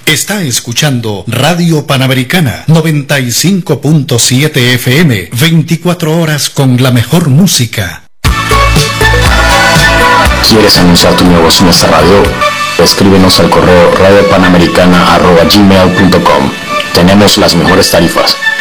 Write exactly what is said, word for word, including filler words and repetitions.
Está escuchando Radio Panamericana noventa y cinco punto siete F M, veinticuatro horas con la mejor música. ¿Quieres anunciar tu negocio en nuestra radio? Escríbenos al correo radio panamericana arroba gmail punto com. Tenemos las mejores tarifas.